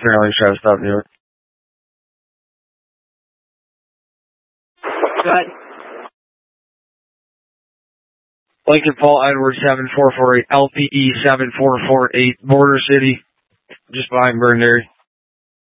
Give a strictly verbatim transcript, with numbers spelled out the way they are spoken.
Apparently, try to stop New York. Go ahead. Lincoln Paul Edwards seven four four eight, L P E seven four four eight, Border City, just behind Burnberry.